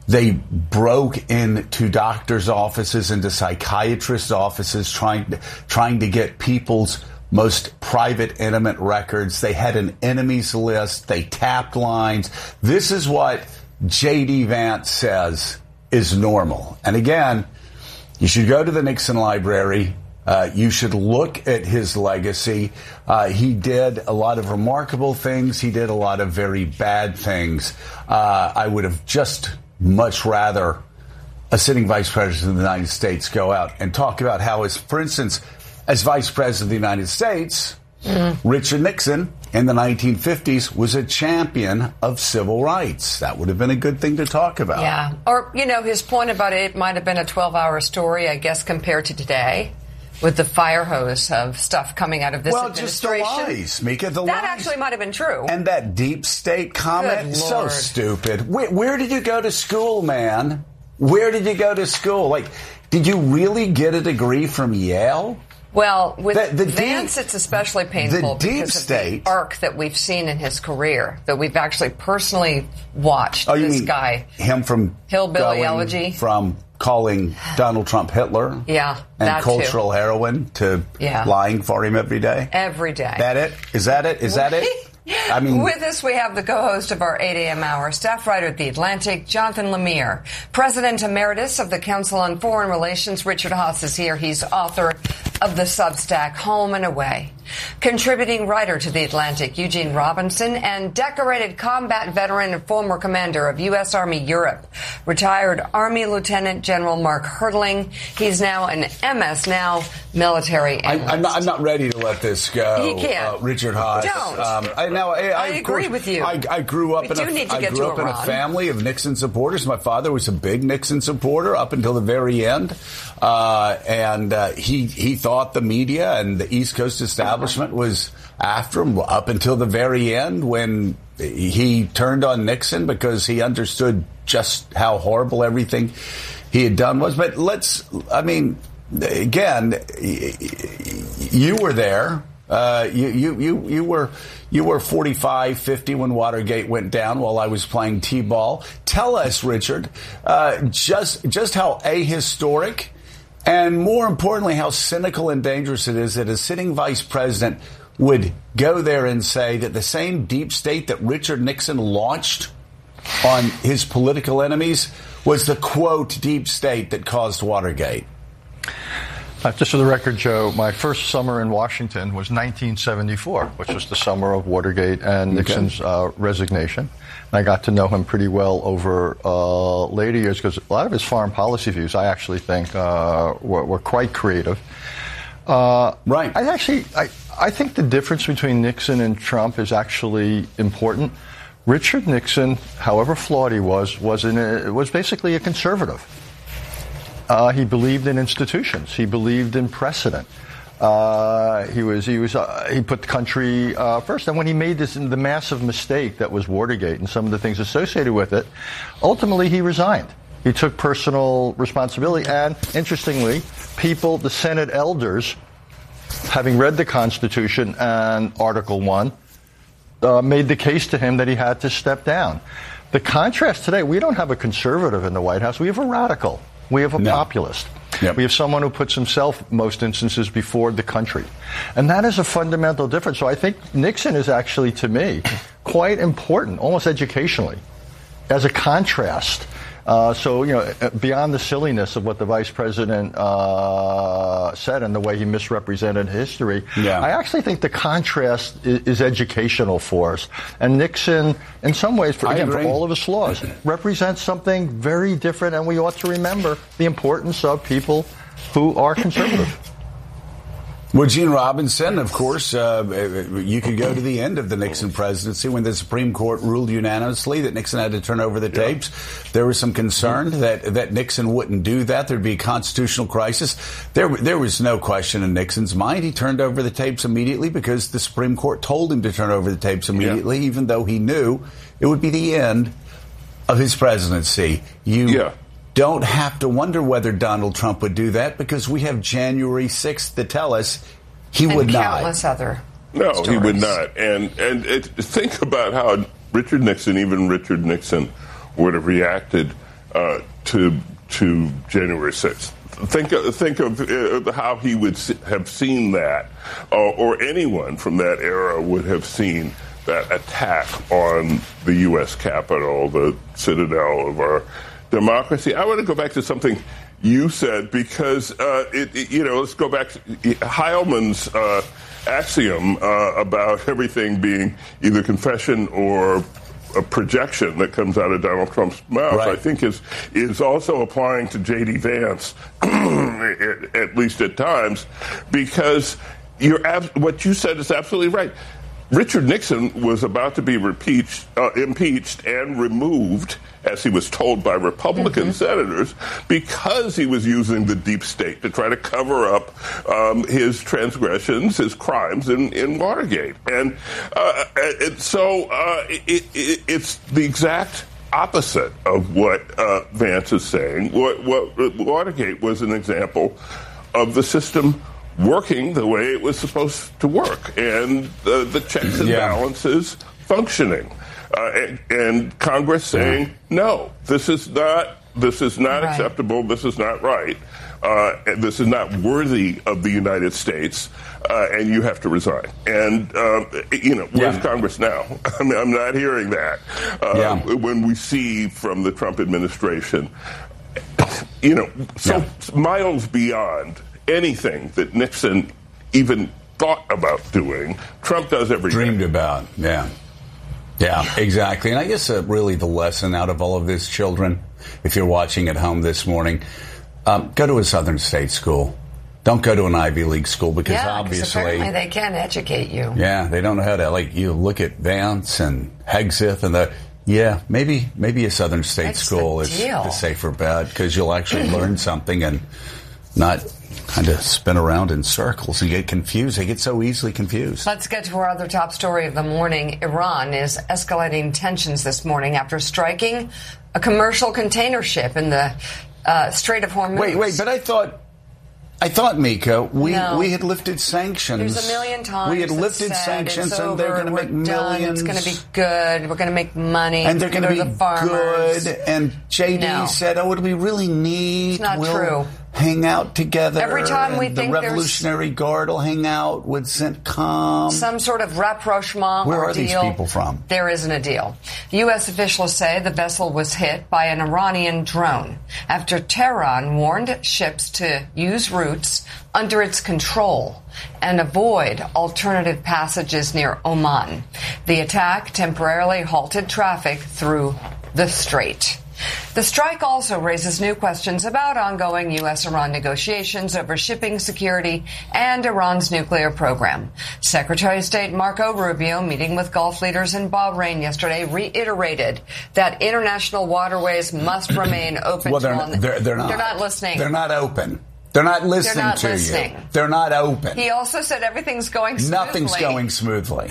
They broke into doctors' offices, into psychiatrists' offices, trying to get people's most private, intimate records. They had an enemies list. They tapped lines. This is what J.D. Vance says is normal. And again, you should go to the Nixon Library. You should look at his legacy. He did a lot of remarkable things. He did a lot of very bad things. I would have just much rather a sitting vice president of the United States go out and talk about how, for instance, as vice president of the United States, Richard Nixon in the 1950s was a champion of civil rights. That would have been a good thing to talk about. Yeah. Or, his point about it might have been a 12-hour story, I guess, compared to today, with the fire hose of stuff coming out of this administration. Just the lies, Mika, the lies. That actually might have been true. And that deep state comment, so stupid. Where did you go to school, man? Where did you go to school? Like, did you really get a degree from Yale? Well, with Vance, it's especially painful because of the arc that we've seen in his career, that we've actually personally watched. Oh, you this mean guy. Him from Hillbilly Elegy? From calling Donald Trump Hitler? Yeah, and cultural heroin to lying for him every day? Every day. That it? Is that it? Is that it? I mean, with us, we have the co-host of our 8 a.m. hour, staff writer at The Atlantic, Jonathan Lemire. President Emeritus of the Council on Foreign Relations, Richard Haass, is here. He's author of the Substack Home and Away. Contributing writer to The Atlantic, Eugene Robinson, and decorated combat veteran and former commander of U.S. Army Europe, retired Army Lieutenant General Mark Hertling. He's now an MS Now military analyst. I'm not ready to let this go. He can't. Richard Haass. Don't. I agree with you. I grew up in a family of Nixon supporters. My father was a big Nixon supporter up until the very end. And he thought the media and the East Coast establishment was after him up until the very end when he turned on Nixon because he understood just how horrible everything he had done was. But again, you were there. You were 45, 50 when Watergate went down while I was playing T-ball. Tell us, Richard, just how ahistoric and more importantly, how cynical and dangerous it is that a sitting vice president would go there and say that the same deep state that Richard Nixon launched on his political enemies was the, quote, deep state that caused Watergate. Just for the record, Joe, my first summer in Washington was 1974, which was the summer of Watergate and Nixon's resignation. And I got to know him pretty well over later years because a lot of his foreign policy views, I actually think, were quite creative. Right. I think the difference between Nixon and Trump is actually important. Richard Nixon, however flawed he was basically a conservative. He believed in institutions. He believed in precedent. He put the country first. And when he made the massive mistake that was Watergate and some of the things associated with it, ultimately he resigned. He took personal responsibility. And interestingly, the Senate elders, having read the Constitution and Article 1, made the case to him that he had to step down. The contrast today, we don't have a conservative in the White House. We have a radical. We have a populist. Yep. We have someone who puts himself, most instances, before the country. And that is a fundamental difference. So I think Nixon is actually, to me, quite important, almost educationally, as a contrast. Beyond the silliness of what the vice president said and the way he misrepresented history, I actually think the contrast is educational for us. And Nixon, in some ways, for all of his flaws, represents something very different, and we ought to remember the importance of people who are conservative. Well, Gene Robinson, of course, you could go to the end of the Nixon presidency when the Supreme Court ruled unanimously that Nixon had to turn over the tapes. There was some concern that Nixon wouldn't do that. There'd be a constitutional crisis. There was no question in Nixon's mind. He turned over the tapes immediately because the Supreme Court told him to turn over the tapes immediately, even though he knew it would be the end of his presidency. Don't have to wonder whether Donald Trump would do that because we have January 6th to tell us he would not. Countless other stories. He would not. And think about how Richard Nixon would have reacted to January 6th. Think of how he would have seen that, or anyone from that era would have seen that attack on the U.S. Capitol, the citadel of our democracy. I want to go back to something you said, because let's go back to Heilman's axiom about everything being either confession or a projection that comes out of Donald Trump's mouth, right. I think is also applying to J.D. Vance, at least at times, because what you said is absolutely right. Richard Nixon was about to be impeached and removed, as he was told by Republican senators, because he was using the deep state to try to cover up his transgressions, his crimes in Watergate. And so it's the exact opposite of what Vance is saying. What Watergate was an example of the system working the way it was supposed to work, and the checks and balances functioning, and Congress saying no, this is not right. Acceptable. This is not right. This is not worthy of the United States, and you have to resign. And where's Congress now? I mean, I'm not hearing that. When we see from the Trump administration, miles beyond anything that Nixon even thought about doing, Trump does everything. Dreamed about, yeah, exactly. And I guess really the lesson out of all of this, children, if you're watching at home this morning, go to a Southern state school. Don't go to an Ivy League school, because obviously apparently they can educate you. Yeah, they don't know how to, you look at Vance and Hegseth and maybe a Southern state school is the safer bet, because you'll actually learn something and not kind of spin around in circles and get confused. They get so easily confused. Let's get to our other top story of the morning. Iran is escalating tensions this morning after striking a commercial container ship in the Strait of Hormuz. Wait, but I thought, Mika, we had lifted sanctions. There's a million times we had lifted sanctions, and they're going to make millions. It's going to be good. We're going to make money. And they're going to be good. And JD said, it'll be really neat. It's not true. Hang out together. Every time we think the Revolutionary Guard will hang out with CENTCOM. Some sort of rapprochement Where or are deal. These people from? There isn't a deal. U.S. officials say the vessel was hit by an Iranian drone after Tehran warned ships to use routes under its control and avoid alternative passages near Oman. The attack temporarily halted traffic through the strait. The strike also raises new questions about ongoing U.S.-Iran negotiations over shipping security and Iran's nuclear program. Secretary of State Marco Rubio, meeting with Gulf leaders in Bahrain yesterday, reiterated that international waterways must remain open. Well, they're not listening. They're not open. They're not listening to you. They're not open. He also said everything's going smoothly. Nothing's going smoothly.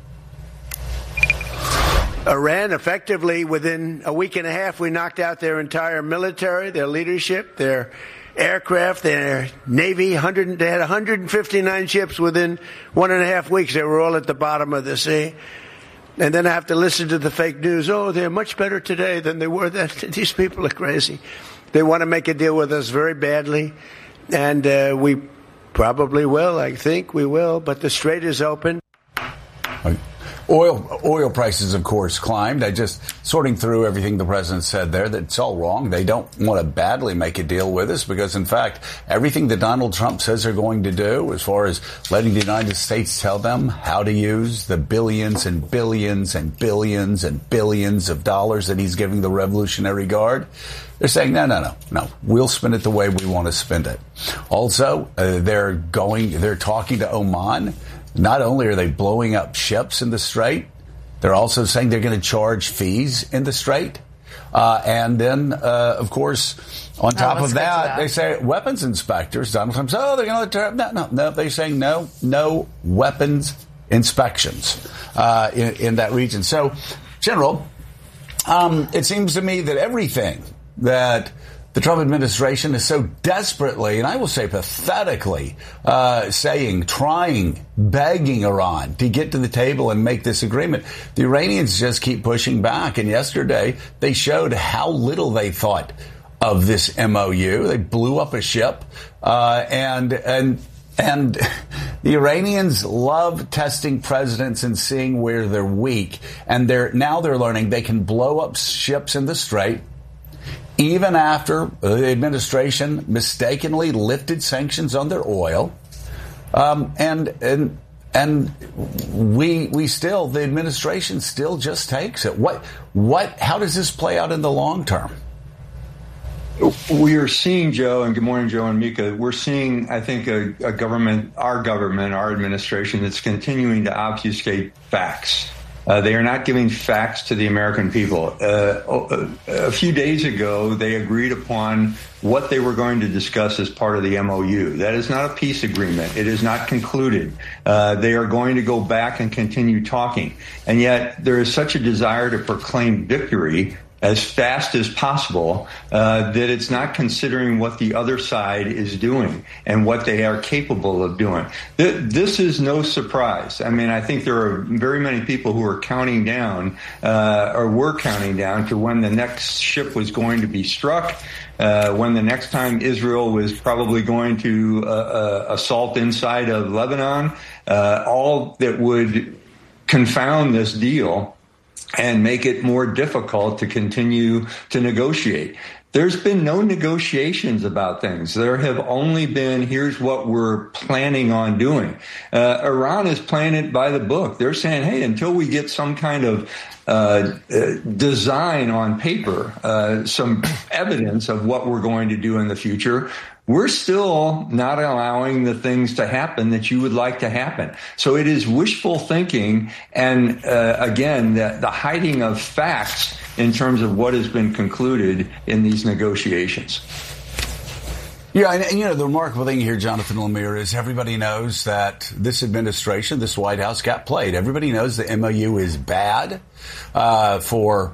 Iran, effectively, within a week and a half, we knocked out their entire military, their leadership, their aircraft, their Navy. They had 159 ships within 1.5 weeks. They were all at the bottom of the sea. And then I have to listen to the fake news. Oh, they're much better today than they were then. These people are crazy. They want to make a deal with us very badly. And we probably will. I think we will. But the strait is open. Oil prices, of course, climbed. I just sorting through everything the president said there, that it's all wrong. They don't want to badly make a deal with us because, in fact, everything that Donald Trump says they're going to do, as far as letting the United States tell them how to use the billions and billions and billions and billions of dollars that he's giving the Revolutionary Guard, they're saying, no. We'll spend it the way we want to spend it. Also, they're talking to Oman. Not only are they blowing up ships in the Strait, they're also saying they're going to charge fees in the Strait. And then, of course, on top of that, they say weapons inspectors. Donald Trump says, they're going to no. They're saying no weapons inspections in that region. So, General, it seems to me that everything that the Trump administration is so desperately, and I will say pathetically, begging Iran to get to the table and make this agreement. The Iranians just keep pushing back. And yesterday, they showed how little they thought of this MOU. They blew up a ship, and the Iranians love testing presidents and seeing where they're weak. And now they're learning they can blow up ships in the Strait, even after the administration mistakenly lifted sanctions on their oil. And we still, the administration still just takes it. How does this play out in the long term? We are seeing, Joe, and good morning, Joe and Mika. We're seeing, I think, our administration that's continuing to obfuscate facts. They are not giving facts to the American people. A few days ago, they agreed upon what they were going to discuss as part of the MOU. That is not a peace agreement. It is not concluded. They are going to go back and continue talking. And yet there is such a desire to proclaim victory as fast as possible, that it's not considering what the other side is doing and what they are capable of doing. This is no surprise. I mean, I think there are very many people who are counting down, or were counting down to when the next ship was going to be struck, when the next time Israel was probably going to assault inside of Lebanon, all that would confound this deal and make it more difficult to continue to negotiate. There's been no negotiations about things. There have only been, here's what we're planning on doing. Iran is playing it by the book. They're saying, hey, until we get some kind of design on paper, some evidence of what we're going to do in the future, we're still not allowing the things to happen that you would like to happen. So it is wishful thinking and, again, the hiding of facts in terms of what has been concluded in these negotiations. Yeah, and the remarkable thing here, Jonathan Lemire, is everybody knows that this administration, this White House, got played. Everybody knows the MOU is bad for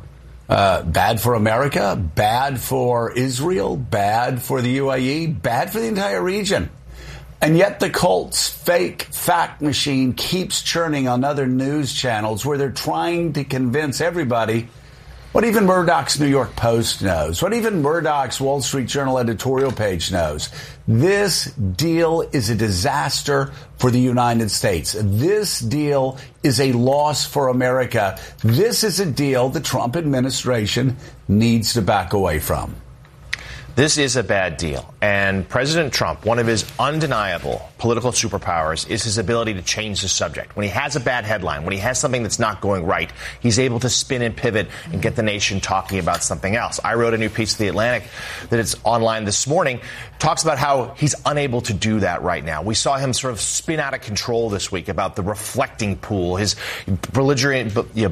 America, bad for Israel, bad for the UAE, bad for the entire region. And yet the cult's fake fact machine keeps churning on other news channels where they're trying to convince everybody what even Murdoch's New York Post knows, what even Murdoch's Wall Street Journal editorial page knows. This deal is a disaster for the United States. This deal is a loss for America. This is a deal the Trump administration needs to back away from. This is a bad deal. And President Trump, one of his undeniable political superpowers is his ability to change the subject. When he has a bad headline, when he has something that's not going right, he's able to spin and pivot and get the nation talking about something else. I wrote a new piece of The Atlantic that is online this morning, talks about how he's unable to do that right now. We saw him sort of spin out of control this week about the reflecting pool, his belligerent,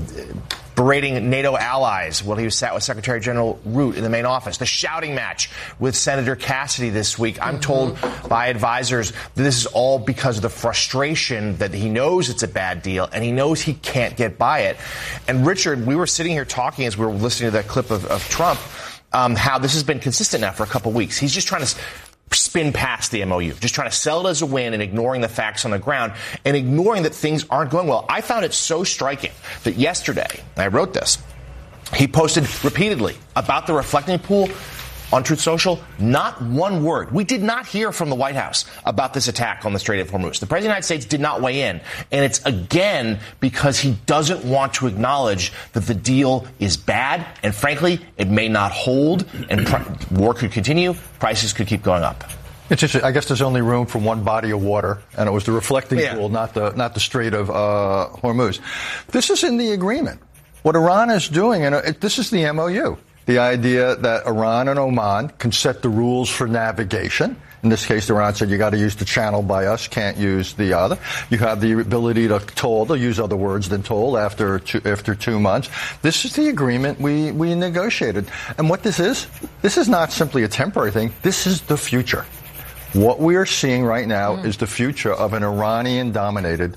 berating NATO allies while he was sat with Secretary General Root in the main office. The shouting match with Senator Cassidy this week. I'm told by advisors that this is all because of the frustration that he knows it's a bad deal and he knows he can't get by it. And Richard, we were sitting here talking as we were listening to that clip of Trump, how this has been consistent now for a couple of weeks. He's just trying to spin past the MOU, just trying to sell it as a win and ignoring the facts on the ground and ignoring that things aren't going well. I found it so striking that yesterday, I wrote this, he posted repeatedly about the reflecting pool on Truth Social, not one word. We did not hear from the White House about this attack on the Strait of Hormuz. The President of the United States did not weigh in. And it's, again, because he doesn't want to acknowledge that the deal is bad. And frankly, it may not hold. And war could continue. Prices could keep going up. It's just, I guess there's only room for one body of water, and it was the reflecting pool, not the Strait of Hormuz. This is in the agreement. What Iran is doing, and this is the MOU. The idea that Iran and Oman can set the rules for navigation. In this case, Iran said you got to use the channel by us, can't use the other. You have the ability to toll. They'll use other words than toll after 2 months. This is the agreement we negotiated. And what this is not simply a temporary thing. This is the future. What we are seeing right now is the future of an Iranian-dominated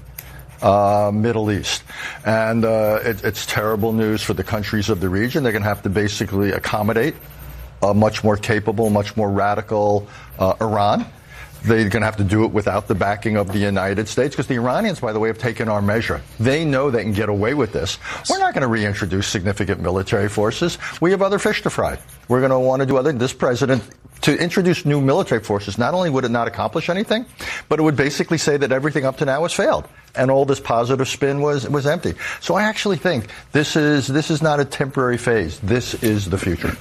Middle East. And it's terrible news for the countries of the region. They're going to have to basically accommodate a much more capable, much more radical Iran. They're going to have to do it without the backing of the United States, because the Iranians, by the way, have taken our measure. They know they can get away with this. We're not going to reintroduce significant military forces. We have other fish to fry. We're going to want to do other. This president, to introduce new military forces, not only would it not accomplish anything, but it would basically say that everything up to now has failed, and all this positive spin was empty. So I actually think this is not a temporary phase. This is the future.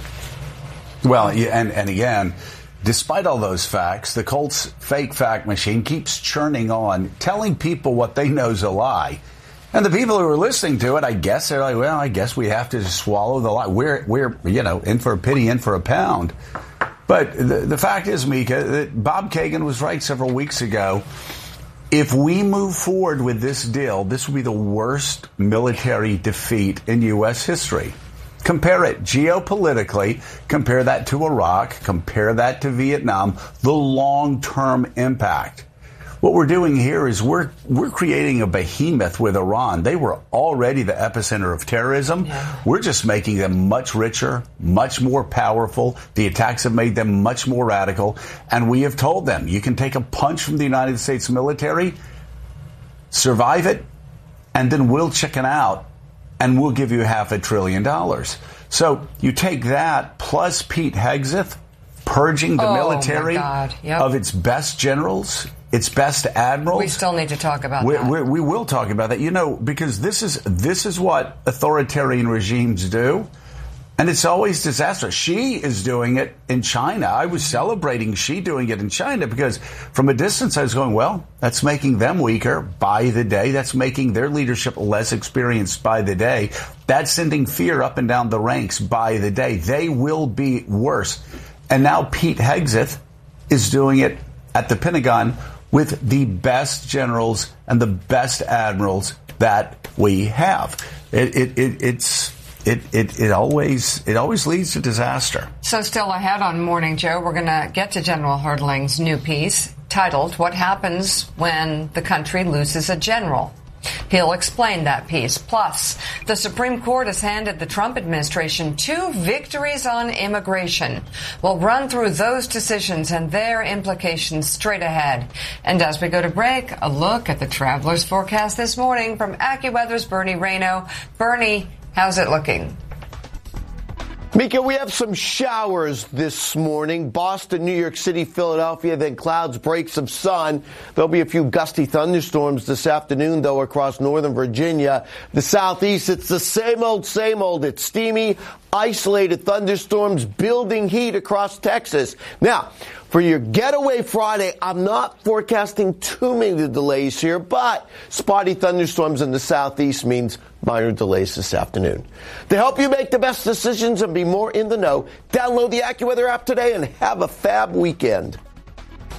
Well, and again, despite all those facts, the Colt's fake fact machine keeps churning on, telling people what they know is a lie. And the people who are listening to it, I guess they're like, well, I guess we have to swallow the lie. We're in for a penny, in for a pound. But the fact is, Mika, that Bob Kagan was right several weeks ago. If we move forward with this deal, this will be the worst military defeat in U.S. history. Compare it geopolitically, compare that to Iraq, compare that to Vietnam, the long-term impact. What we're doing here is we're creating a behemoth with Iran. They were already the epicenter of terrorism. Yeah. We're just making them much richer, much more powerful. The attacks have made them much more radical. And we have told them, you can take a punch from the United States military, survive it, and then we'll chicken out, and we'll give you $500 billion. So you take that plus Pete Hegseth purging the military of its best generals, its best admirals. We still need to talk about that. We will talk about that, because this is what authoritarian regimes do. And it's always disastrous. Xi is doing it in China. I was celebrating Xi doing it in China because from a distance I was going, well, that's making them weaker by the day. That's making their leadership less experienced by the day. That's sending fear up and down the ranks by the day. They will be worse. And now Pete Hegseth is doing it at the Pentagon with the best generals and the best admirals that we have. It always leads to disaster. So still ahead on Morning Joe, we're going to get to General Herdling's new piece titled, What Happens When the Country Loses a General? He'll explain that piece. Plus, the Supreme Court has handed the Trump administration 2 victories on immigration. We'll run through those decisions and their implications straight ahead. And as we go to break, a look at the traveler's forecast this morning from AccuWeather's Bernie Rayno. Bernie, how's it looking? Mika, we have some showers this morning. Boston, New York City, Philadelphia, then clouds, breaks of sun. There'll be a few gusty thunderstorms this afternoon, though, across northern Virginia. The southeast, it's the same old, same old. It's steamy, isolated thunderstorms, building heat across Texas. Now, for your getaway Friday, I'm not forecasting too many delays here, but spotty thunderstorms in the southeast means minor delays this afternoon. To help you make the best decisions and be more in the know, download the AccuWeather app today and have a fab weekend.